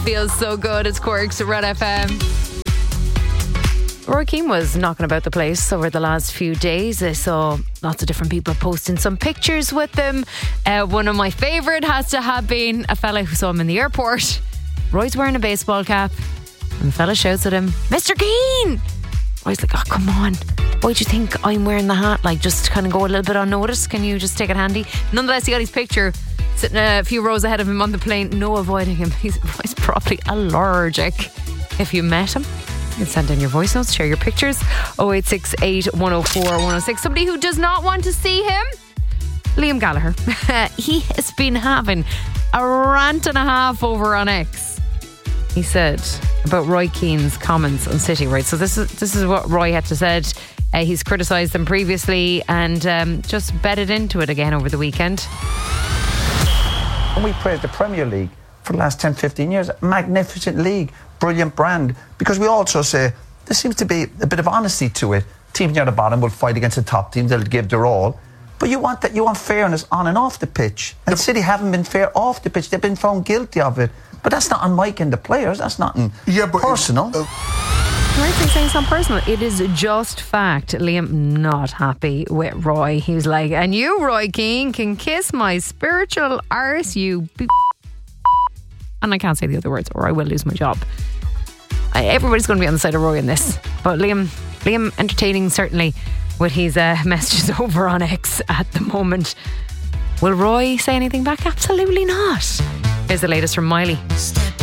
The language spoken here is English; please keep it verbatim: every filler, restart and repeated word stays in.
feels so good. It's Quirks at Red F M. Roy Keane was knocking about the place over the last few days. I saw lots of different people posting some pictures with him. Uh, one of my favourite has to have been a fella who saw him in the airport. Roy's wearing a baseball cap and the fella shouts at him, Mister Keane! Roy's like, oh, come on. Why do you think I'm wearing the hat? Like, just kind of go a little bit unnoticed. Can you just take it handy? Nonetheless, he got his picture sitting a few rows ahead of him on the plane. No avoiding him. He's, he's probably allergic. If you met him, you can send in your voice notes, share your pictures. oh eight six eight, one oh four, one oh six. Somebody who does not want to see him, Liam Gallagher. He has been having a rant and a half over on X. He said about Roy Keane's comments on City, right? So this is this is what Roy had to said. Uh, he's criticised them previously and um, just bedded into it again over the weekend. And we praised the Premier League for the last ten, fifteen years. Magnificent league, brilliant brand. Because we also say there seems to be a bit of honesty to it. Teams near the bottom will fight against the top teams. They'll give their all. But you want that. You want fairness on and off the pitch. And yep. City haven't been fair off the pitch. They've been found guilty of it. But that's not on Mike and the players. That's not yeah, but personal. Uh, Right, so saying it's not personal. It is just fact. Liam not happy with Roy. He was like, and you, Roy Keane, can kiss my spiritual arse, you b-. And I can't say the other words or I will lose my job. I, everybody's going to be on the side of Roy in this. But Liam, Liam entertaining certainly with his uh, messages over on X at the moment. Will Roy say anything back? Absolutely not. Here's the latest from Miley.